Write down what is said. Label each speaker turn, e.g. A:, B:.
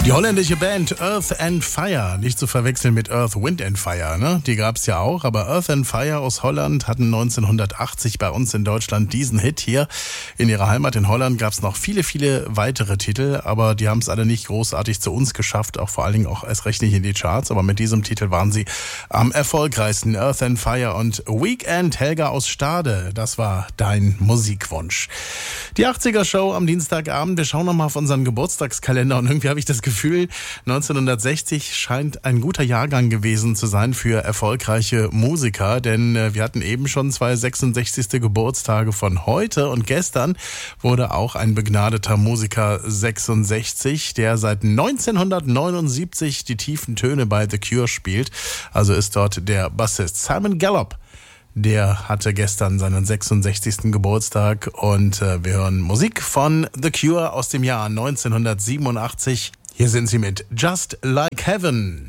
A: Die holländische Band Earth and Fire, nicht zu verwechseln mit Earth, Wind and Fire, ne? Die gab's ja auch, aber Earth and Fire aus Holland hatten 1980 bei uns in Deutschland diesen Hit hier. In ihrer Heimat in Holland gab's noch viele, viele weitere Titel, aber die haben es alle nicht großartig zu uns geschafft, auch vor allen Dingen auch erst recht nicht in die Charts, aber mit diesem Titel waren sie am erfolgreichsten. Earth and Fire und Weekend. Helga aus Stade, das war dein Musikwunsch. Die 80er-Show am Dienstagabend, wir schauen nochmal auf unseren Geburtstagskalender und irgendwie habe ich das Gefühl, 1960 scheint ein guter Jahrgang gewesen zu sein für erfolgreiche Musiker, denn wir hatten eben schon 2 66. Geburtstage von heute und gestern wurde auch ein begnadeter Musiker 66, der seit 1979 die tiefen Töne bei The Cure spielt, also ist dort der Bassist Simon Gallup. Der hatte gestern seinen 66. Geburtstag und wir hören Musik von The Cure aus dem Jahr 1987. Hier sind sie mit Just Like Heaven.